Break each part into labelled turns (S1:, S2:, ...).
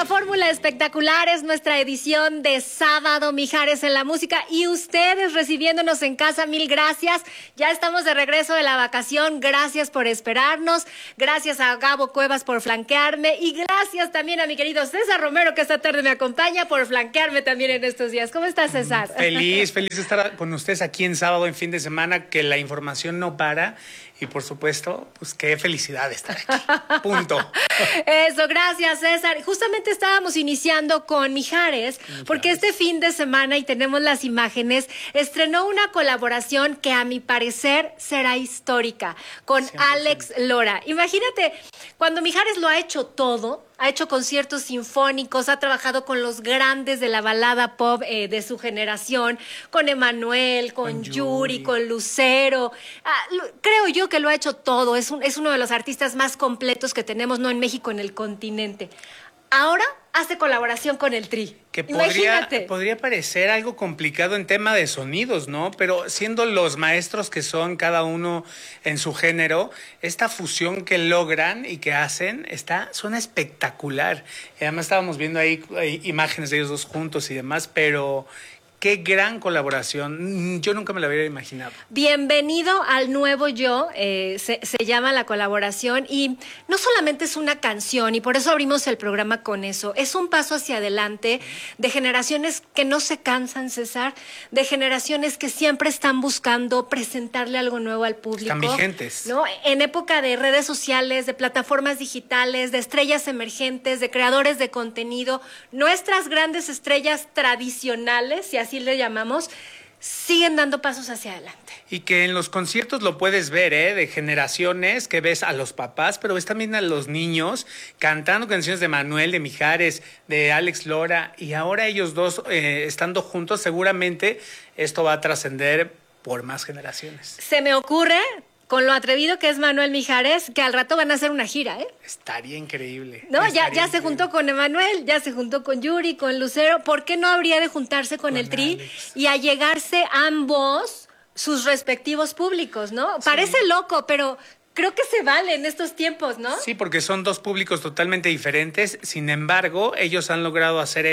S1: a Fórmula Espectacular, es nuestra edición de sábado, Mijares en la música, y ustedes recibiéndonos en casa, mil gracias. Ya estamos de regreso de la vacación, gracias por esperarnos, gracias a Gabo Cuevas por flanquearme y gracias también a mi querido César Romero, que esta tarde me acompaña, por flanquearme también en estos días. ¿Cómo estás, César?
S2: Feliz de estar con ustedes aquí en sábado, en fin de semana, que la información no para. Y por supuesto, pues qué felicidad estar aquí. Punto.
S1: Eso, gracias, César. Justamente estábamos iniciando con Mijares, porque este fin de semana, y tenemos las imágenes, estrenó una colaboración que a mi parecer será histórica, con 100%. Alex Lora. Imagínate, cuando Mijares lo ha hecho todo, ha hecho conciertos sinfónicos, ha trabajado con los grandes de la balada pop de su generación, con Emanuel, con Yuri, con Lucero. Creo yo que lo ha hecho todo. Es uno de los artistas más completos que tenemos, no en México, en el continente. Ahora hace colaboración con el Tri.
S2: Que podría parecer algo complicado en tema de sonidos, ¿no? Pero siendo los maestros que son cada uno en su género, esta fusión que logran y que hacen suena espectacular. Y además estábamos viendo ahí imágenes de ellos dos juntos y demás, pero qué gran colaboración. Yo nunca me la hubiera imaginado.
S1: Bienvenido al nuevo yo, se llama la colaboración, y no solamente es una canción, y por eso abrimos el programa con eso, es un paso hacia adelante de generaciones que no se cansan, César, de generaciones que siempre están buscando presentarle algo nuevo al público.
S2: Están vigentes,
S1: ¿no? En época de redes sociales, de plataformas digitales, de estrellas emergentes, de creadores de contenido, nuestras grandes estrellas tradicionales, si así le llamamos, siguen dando pasos hacia adelante.
S2: Y que en los conciertos lo puedes ver, de generaciones, que ves a los papás, pero ves también a los niños cantando canciones de Manuel, de Mijares, de Alex Lora, y ahora ellos dos estando juntos, seguramente esto va a trascender por más generaciones.
S1: Se me ocurre, con lo atrevido que es Manuel Mijares, que al rato van a hacer una gira, ¿eh?
S2: Estaría increíble.
S1: No, ya se juntó con Emanuel, ya se juntó con Yuri, con Lucero. ¿Por qué no habría de juntarse con el Tri Alex? Y allegarse ambos sus respectivos públicos, ¿no? Sí. Parece loco, pero creo que se vale en estos tiempos, ¿no?
S2: Sí, porque son dos públicos totalmente diferentes. Sin embargo, ellos han logrado hacer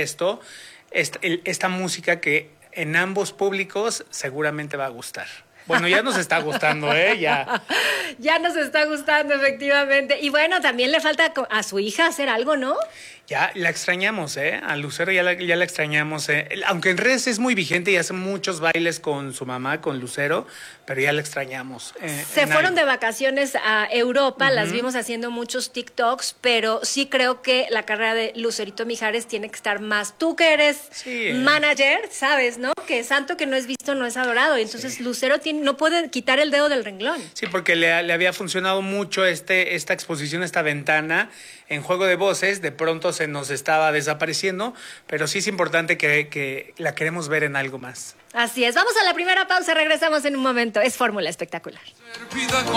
S2: esta música que en ambos públicos seguramente va a gustar. Bueno, ya nos está gustando, Ya.
S1: Ya nos está gustando, efectivamente. Y bueno, también le falta a su hija hacer algo, ¿no?
S2: Ya la extrañamos, A Lucero ya la extrañamos. Aunque en redes es muy vigente y hace muchos bailes con su mamá, con Lucero, pero ya la extrañamos.
S1: Se fueron de vacaciones a Europa, las vimos haciendo muchos TikToks, pero sí creo que la carrera de Lucerito Mijares tiene que estar más. Tú que eres manager, sabes, ¿no? Que santo que no es visto, no es adorado. Y entonces Lucero no puede quitar el dedo del renglón.
S2: Sí, porque le había funcionado mucho esta exposición, esta ventana en Juego de Voces. De pronto se nos estaba desapareciendo, pero sí es importante que la queremos ver en algo más.
S1: Así es. Vamos a la primera pausa, regresamos en un momento. Es Fórmula Espectacular.